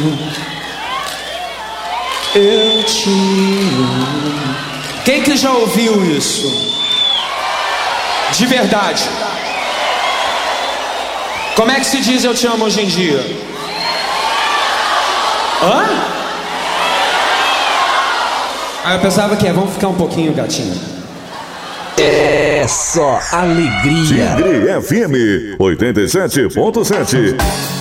Eu te amo. Quem que já ouviu isso? De verdade. Como é que se diz eu te amo hoje em dia? Hã? Ah, eu pensava que vamos ficar um pouquinho, gatinho. É só alegria. Tigre FM 87.7.